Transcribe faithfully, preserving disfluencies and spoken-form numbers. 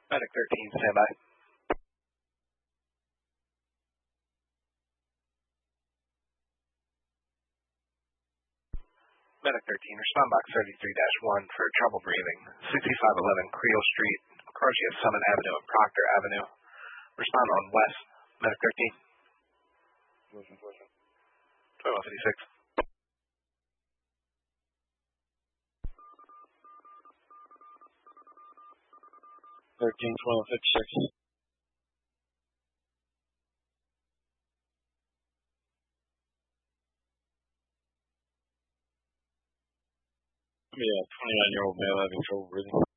Medic thirteen, standby. Medic thirteen, respond box thirty-three dash one for trouble breathing. sixty-five eleven Creel Street, Croce Summit Avenue and Proctor Avenue. Respond on west. Medic thirteen. Listen, listen. twenty-one fifty-six. Thirteen, twenty-one fifty-six. Yeah, twenty-nine-year-old male having trouble breathing.